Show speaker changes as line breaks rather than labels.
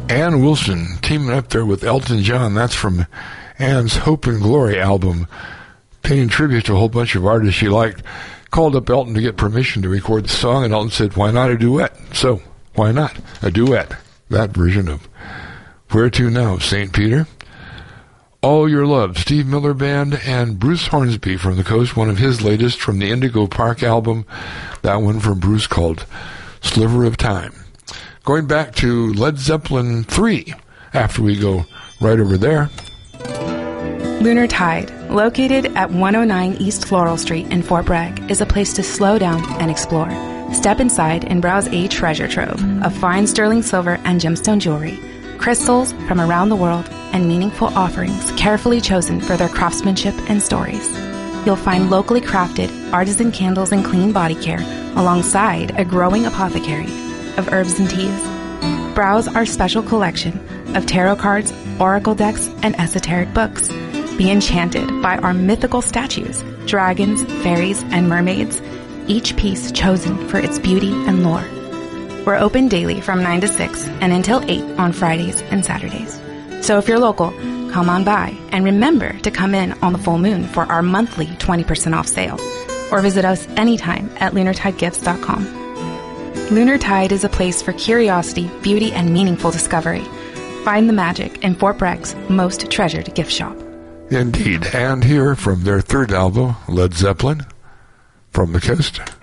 Ann Wilson teaming up there with Elton John. That's from Ann's Hope and Glory album, paying tribute to a whole bunch of artists she liked. Called up Elton to get permission to record the song, and Elton said, why not a duet? So, why not a duet? That version of Where To Now, St. Peter. All Your Love, Steve Miller Band, and Bruce Hornsby from the Coast, one of his latest from the Indigo Park album. That one from Bruce called Sliver of Time. Going back to Led Zeppelin 3, after we go right over there.
Lunar Tide, located at 109 East Floral Street in Fort Bragg, is a place to slow down and explore. Step inside and browse a treasure trove of fine sterling silver and gemstone jewelry, crystals from around the world, and meaningful offerings carefully chosen for their craftsmanship and stories. You'll find locally crafted artisan candles and clean body care alongside a growing apothecary of herbs and teas. Browse our special collection of tarot cards, oracle decks, and esoteric books. Be enchanted by our mythical statues, dragons, fairies, and mermaids, each piece chosen for its beauty and lore. We're open daily from 9 to 6 and until 8 on Fridays and Saturdays. So if you're local, come on by and remember to come in on the full moon for our monthly 20% off sale, or visit us anytime at lunartidegifts.com. Lunar Tide is a place for curiosity, beauty, and meaningful discovery. Find the magic in Fort Bragg's most treasured gift shop.
Indeed, and here from their third album, Led Zeppelin, From the Coast.